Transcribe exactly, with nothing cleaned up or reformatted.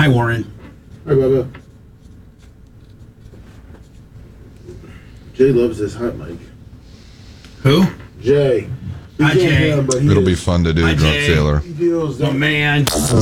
Hi, Warren. Hi, Bubba. Jay loves this hot mic. Who? Jay. We Hi, can't Jay. hear him, but he It'll be is- fun to do, Hi, Drunk Jay. Sailor. He feels Oh, that man.